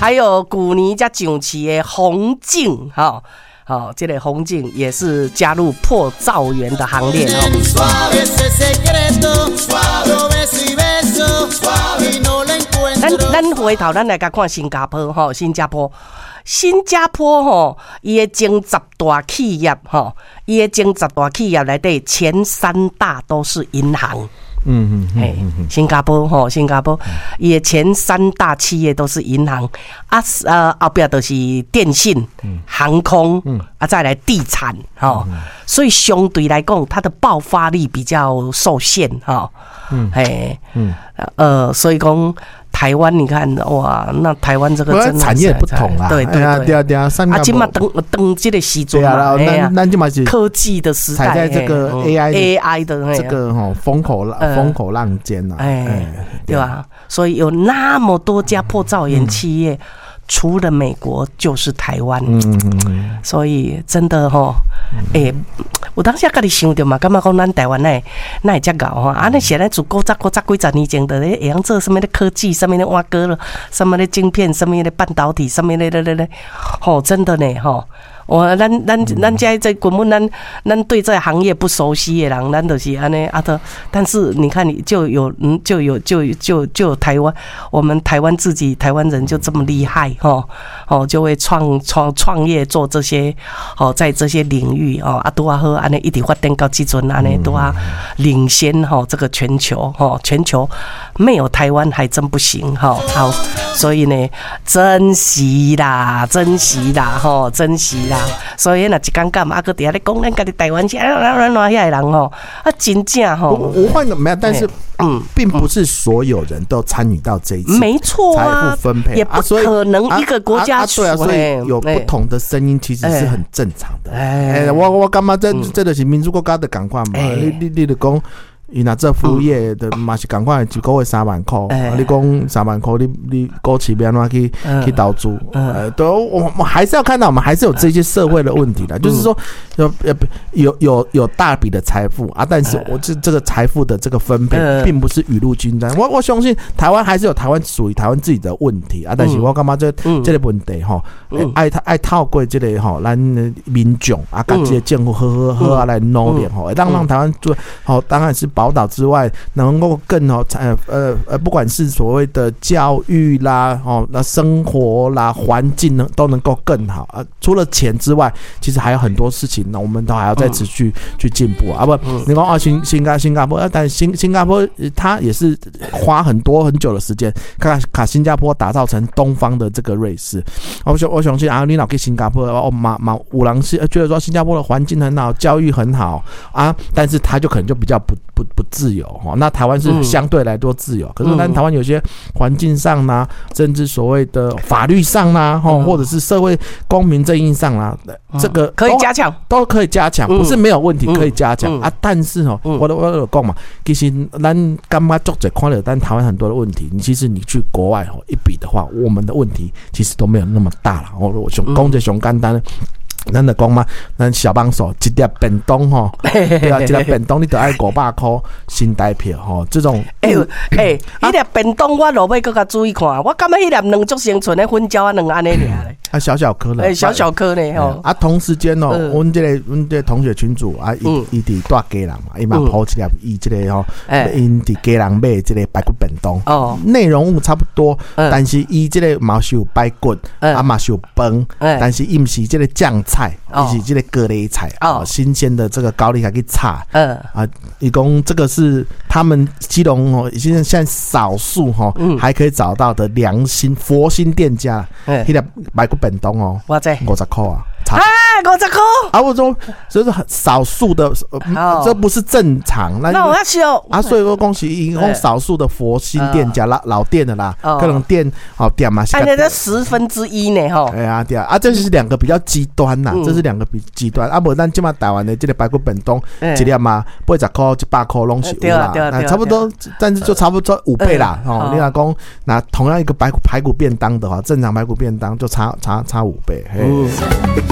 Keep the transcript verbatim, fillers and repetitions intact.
还有古尼加囧旗的洪敬哈。好、哦，这个洪敬也是加入破兆元的行列哦。咱咱回头咱来甲看新加坡吼，新加坡，新加坡吼，伊的前十大企业吼，伊的前十大企业内底前三大都是银行。嗯嗯嗯，新加坡吼，新加坡也前三大企业都是银行啊，呃，后边都是电信、航空，啊，再来地产，哈，所以相对来讲，它的爆发力比较受限，哈，嗯，哎，嗯，呃，所以讲。台湾，你看哇，那台湾这个真的产业不同啦， 对对对对对啊， 啊，今嘛等等这个时阵嘛， 对啊，咱今嘛是科技的时代， 踩在这个 A I A I 的这个吼风口风口浪尖呐，哎， 对吧？所以有那么多家破兆元企业。除了美国就是台湾，嗯，所以真的吼，诶、欸，我当下家己想着嘛，感觉讲咱台湾那那会遮搞哈，啊，那现在做古早古早几十年前的咧，会晓做什么的科技，什么的挖哥了，什么的晶片，什么的半导体，什么的咧咧咧，吼，真的呢，吼。我咱咱咱家在根本咱咱对这行业不熟悉的人，咱就是安尼啊的。但是你看，你就有嗯，就有就就就有台湾，我们台湾自己台湾人就这么厉害哈，哦，就会创创创业做这些哦，在这些领域哦，啊都啊好安尼一直发展到基准安尼都啊领先哈这个全球哈，全球没有台湾还真不行哈。好，所以呢，珍惜啦，珍惜啦，哈，珍惜啦。所以那一刚刚嘛，搁底下咧讲咱家己台湾是啊哪哪哪遐人吼，啊真正吼。 我我换个没有，但是嗯，并不是所有人都参与到这一次， 没错啊， 财富分配也不可能一个国家对啊，所以有不同的声音其实是很正常的。哎，我我干嘛这这就是民主国家的赶快嘛，你你你就讲。伊若做服务业的嘛是赶快一个月三万块，嗯、你讲三万块，你你股市要安怎去、嗯、去投资？呃，都我们还是要看到，我们还是有这些社会的问题的，嗯、就是说有有有有大笔的财富啊，但是我这这个财富的这个分配，并不是雨露均沾。我我相信台湾还是有台湾属于台湾自己的问题啊，但是我感觉这、嗯、这个问题哈，爱爱透过这个哈，咱民众啊，跟这个政府好好好啊来努力哈，让让台湾做好，当然是保。宝岛之外，能够更好，呃呃呃，不管是所谓的教育啦，哦，那生活啦、环境呢，都能够更好啊。除了钱之外，其实还有很多事情呢，我们都还要再持续、嗯、去进步啊。不，你讲啊，新新加新加坡，但新新加坡它也是花很多很久的时间，看把新加坡打造成东方的这个瑞士。我想我相信啊，你老去新加坡哦，马马五郎是觉得说新加坡的环境很好，教育很好啊，但是他就可能就比较不不。不自由哈，那台湾是相对来多自由，嗯、可是但台湾有些环境上啦，甚至所谓的法律上啦，哈、嗯，或者是社会公平正义上啦，嗯、这个可以加强， 都可以加强，不是没有问题，嗯、可以加强、嗯、啊。但是哦，嗯、我都我都有讲嘛，其实咱干嘛作者看了，但台湾很多的问题，你其实你去国外哦一比的话，我们的问题其实都没有那么大了。我我想讲这上简单。咱就讲嘛，咱小帮手一粒便当吼，对啊，一粒便当你得爱五百块新台票吼，这种哎哎，迄粒便当我落尾搁较注意看，我感觉迄粒两足成寸的粉椒啊，两安尼尔咧， 啊小小颗嘞， 哎小小颗嘞吼， 啊同时间哦，阮这个阮这个同学群组啊，伊伊伫大家人嘛，伊嘛抛一粒伊这个吼，因伫家人买这个排骨便当，哦，内容物差不多，但是伊这个嘛是有排骨，啊嘛是有饭，但是伊毋是这个酱菜，伊是这个蛤蜊菜哦，新鲜的这个高丽还去炒，嗯啊，伊讲这个是他们基隆哦，现在现在少数哈，还可以找到的良心佛心店家，迄粒排骨便当哦， 我知五十块啊。 哎，五十块啊！我说这是很少数的，呃、这不是正常。那那我要修啊！所以说恭喜一共少数的佛心店家老老店的啦，可能店好店嘛， 按照这十分之一呢哈。 哎呀，对啊，啊，这是两个比较极端呐，这是两个比极端啊。不，咱今嘛台湾的这个排骨便当一粒嘛，八十块、一百块拢是有啦，差不多，但是就差不多五倍啦。哦，你老公那同样一个排骨排骨便当的话，正常排骨便当就差差差五倍。